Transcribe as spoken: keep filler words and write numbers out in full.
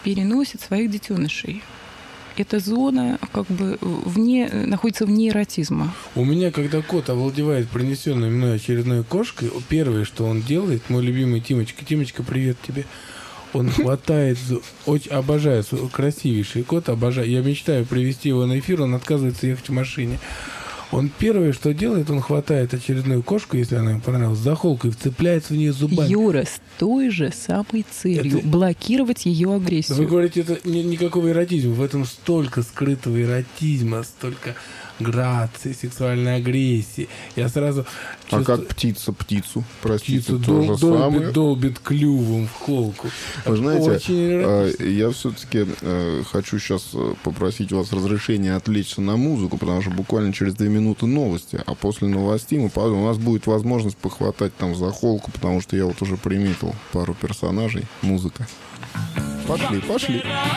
переносит своих детенышей. Эта зона как бы вне, находится вне эротизма. У меня, когда кот овладевает принесенной мной очередной кошкой, первое, что он делает, мой любимый Тимочка, Тимочка, привет тебе, он хватает, очень обожает, красивейший кот, обожаю. Я мечтаю привести его на эфир, он отказывается ехать в машине. Он первое, что делает, он хватает очередную кошку, если она ему понравилась, за холку и вцепляется в нее зубами. Юра, с той же самой целью это... блокировать ее агрессию. Вы говорите, это ни, никакого эротизма. В этом столько скрытого эротизма, столько грации, сексуальной агрессии. Я сразу чувствую... А как птица птицу? Простите, птицу то дол- же долбит, самое. долбит клювом в холку. Вы знаете, э, я все-таки э, хочу сейчас попросить у вас разрешения отвлечься на музыку, потому что буквально через две минуты новости, а после новостей мы, у нас будет возможность похватать там за холку, потому что я вот уже приметил пару персонажей. Музыка. Пошли, пошли.